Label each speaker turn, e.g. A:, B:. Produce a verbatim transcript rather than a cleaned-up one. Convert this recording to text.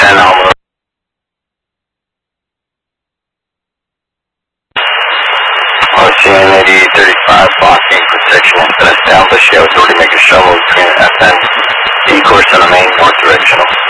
A: ten Alma. O C N eighty-eight thirty-five, blocking protection and set down, but she has already make a shuttle between F N, E course on the main north directional.